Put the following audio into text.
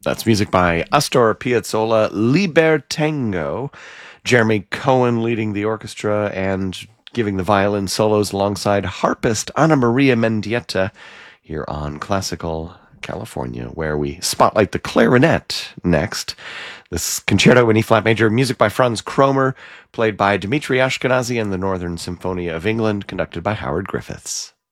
That's music by Astor Piazzolla, Libertango, Jeremy Cohen leading the orchestra and giving the violin solos alongside harpist Ana Maria Mendieta here on Classical California, where we spotlight the clarinet next. This concerto in E-flat major, music by Franz Kromer, played by Dmitri Ashkenazy and the Northern Symphonia of England, conducted by Howard Griffiths.